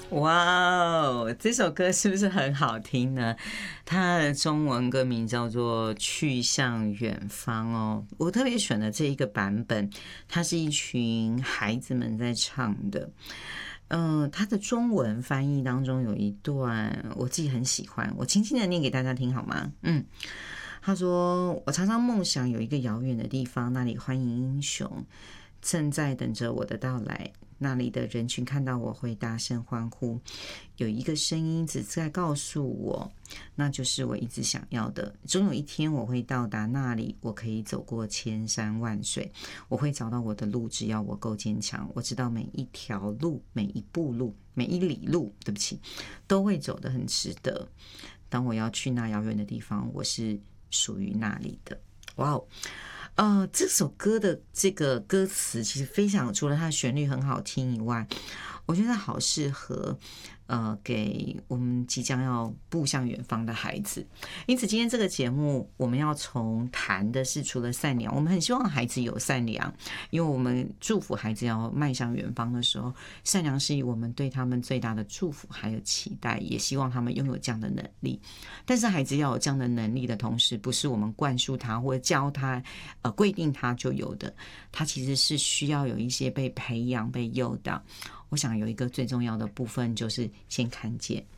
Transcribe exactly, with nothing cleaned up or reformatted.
哇哦，这首歌是不是很好听呢？它的中文歌名叫做《去向远方》哦。我特别选了这一个版本，它是一群孩子们在唱的。嗯、呃，它的中文翻译当中有一段我自己很喜欢，我轻轻的念给大家听好吗？嗯，他说：“我常常梦想有一个遥远的地方，那里欢迎英雄，正在等着我的到来。那里的人群看到我会大声欢呼，有一个声音只在告诉我，那就是我一直想要的。终有一天我会到达那里，我可以走过千山万水，我会找到我的路，只要我够坚强。我知道每一条路，每一步路，每一里路，对不起，都会走得很值得。当我要去那遥远的地方，我是属于那里的。”哇哦！呃，这首歌的这个歌词其实非常，除了它的旋律很好听以外，我觉得好适合呃给我们即将要步向远方的孩子。因此，今天这个节目我们要从谈的是除了善良，我们很希望孩子有善良，因为我们祝福孩子要迈向远方的时候，善良是我们对他们最大的祝福还有期待，也希望他们拥有这样的能力。但是孩子要有这样的能力的同时，不是我们灌输他或者教他呃规定他就有的，他其实是需要有一些被培养被诱导。我想有一个最重要的部分就是先看见，